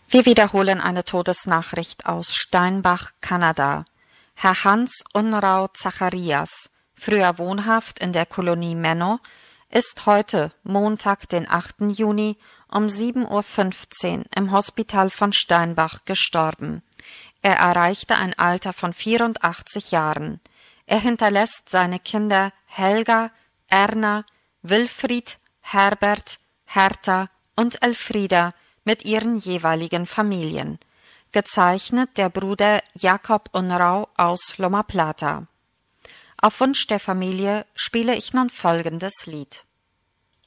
Wir wiederholen eine Todesnachricht aus Steinbach, Kanada. Herr Hans Unrau Zacharias, früher wohnhaft in der Kolonie Menno, ist heute, Montag, den 8. Juni, um 7:15 Uhr im Hospital von Steinbach gestorben. Er erreichte ein Alter von 84 Jahren. Er hinterlässt seine Kinder Helga, Erna, Wilfried, Herbert, Hertha und Elfrieda mit ihren jeweiligen Familien. Gezeichnet der Bruder Jakob Unrau aus Loma Plata. Auf Wunsch der Familie spiele ich nun folgendes Lied.